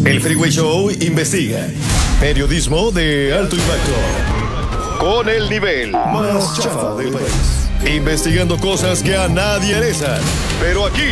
El Freeway Show investiga. Periodismo de alto impacto. Con el nivel más chafa del país. Investigando cosas que a nadie interesan. Pero aquí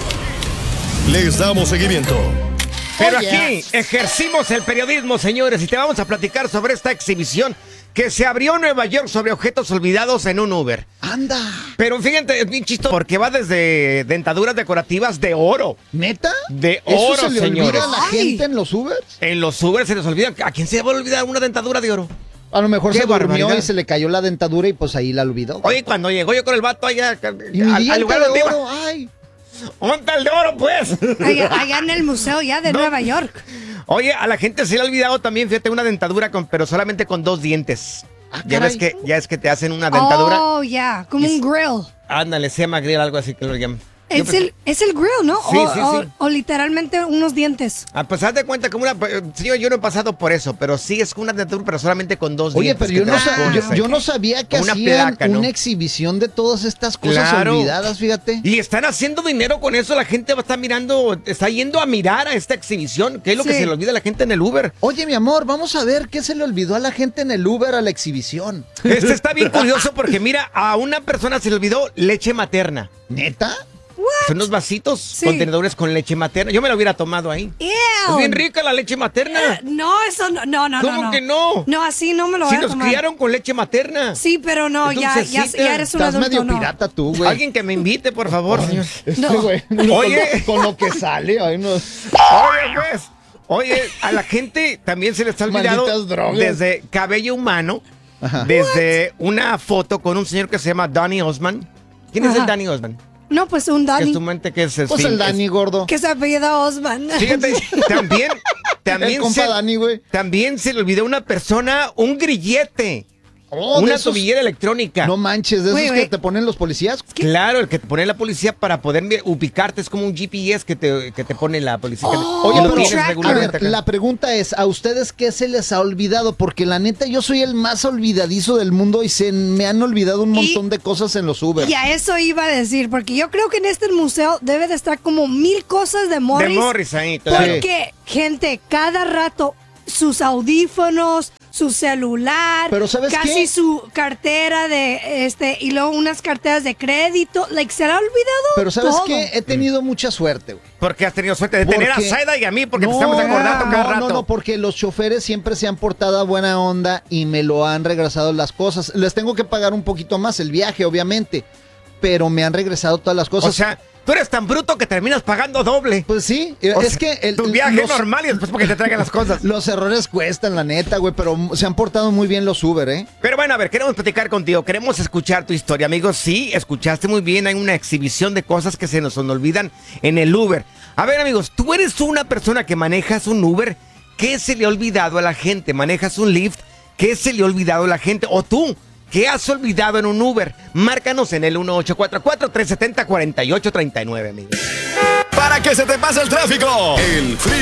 les damos seguimiento. Pero aquí ejercimos el periodismo, señores, y te vamos a platicar sobre esta exhibición que se abrió en Nueva York sobre objetos olvidados en un Uber. ¡Anda! Pero fíjate, es bien chistoso porque va desde dentaduras decorativas de oro. ¿Neta? De ¿Eso oro, se le señores. olvida a la gente en los Ubers? En los Ubers se les olvida. ¿A quién se le va a olvidar una dentadura de oro? A lo mejor ¡Qué se durmió barbaridad! y se le cayó la dentadura y pues ahí la olvidó. Oye, cuando llegó yo con el vato allá y mi diente al lugar de donde iba. oro, ay. ¿Dónde está el de oro, pues? Allá en el museo ya de Nueva York. Oye, a la gente se le ha olvidado también, fíjate, una dentadura pero solamente con 2 dientes. Ya ves que te hacen una dentadura. Oh, ya, como un grill. Ándale, se llama grill, algo así que lo llaman. Es el grill, ¿no? Sí, o literalmente unos dientes. Pues haz de cuenta como señor, yo no he pasado por eso, pero sí es una dentadura, pero solamente con 2 Oye, dientes. pero que yo no sabía que una hacían placa, ¿no? una exhibición de todas estas cosas Claro. olvidadas, fíjate. Y están haciendo dinero con eso, la gente va a estar mirando, está yendo a mirar a esta exhibición, que es lo que Sí. se le olvida a la gente en el Uber. Oye, mi amor, vamos a ver qué se le olvidó a la gente en el Uber a la exhibición. Este está bien curioso porque mira, a una persona se le olvidó leche materna. ¿Neta? Son unos vasitos Sí. contenedores con leche materna. Yo me la hubiera tomado ahí. Ew. Es bien rica la leche materna. No, eso no. ¿Cómo que no? No, así no me lo Si voy a nos tomar. criaron con leche materna. Sí, pero no, Es ya dulcecita. eres un Estás adulto, medio no. pirata tú, güey. Alguien que me invite, por favor, señor. No. Güey, Oye. con lo que sale, ay, no. Oye, pues. Oye, a la gente también se les ha olvidado Malditas drogas. desde cabello humano, Ajá. desde una foto con un señor que se llama Danny Osman. ¿Quién es el Ajá. Danny Osman? No, pues un Que es Dani. tu mente que es Pues el Dani, gordo. Que se apellida Osman. Fíjate, también El compa Dani, güey. También se le olvidó a una persona un grillete. Oh, de una esos- tobillera electrónica. No manches, de esos Güey. que te ponen los policías. Claro, el que te pone la policía para poder ubicarte. Es como un GPS que te pone la policía. Oye, Y lo pero tienes tracker. a regularmente ver, acá. la pregunta es, ¿a ustedes qué se les ha olvidado? Porque la neta, yo soy el más olvidadizo del mundo y se me han olvidado un montón de cosas en los Uber. Y a eso iba a decir, porque yo creo que en este museo debe de estar como 1000 cosas de Morris. De Morris ahí, claro. Porque, gente, cada rato sus audífonos, su celular, Pero ¿sabes casi qué? su cartera de y luego unas carteras de crédito, se le ha olvidado Pero ¿sabes todo. qué? He tenido mucha suerte, güey. Porque has tenido suerte de tener a Porque- Zaida y a mí, porque te estamos acordando cada rato. No, porque los choferes siempre se han portado a buena onda y me lo han regresado las cosas. Les tengo que pagar un poquito más el viaje, obviamente, pero me han regresado todas las cosas. O sea, tú eres tan bruto que terminas pagando doble. pues sí, O es sea, que tu viaje normal y después porque te traigan las cosas. los errores cuestan, la neta, güey, pero se han portado muy bien los Uber, ¿eh? Pero bueno, a ver, queremos platicar contigo, queremos escuchar tu historia, amigos. Sí, escuchaste muy bien, hay una exhibición de cosas que se nos olvidan en el Uber. A ver, amigos, tú eres una persona que manejas un Uber, ¿qué se le ha olvidado a la gente? ¿Manejas un Lyft? ¿Qué se le ha olvidado a la gente? ¿O tú? ¿Qué has olvidado en un Uber? Márcanos en el 1844-370-4839, amigos. Para que se te pase el tráfico. El Freeway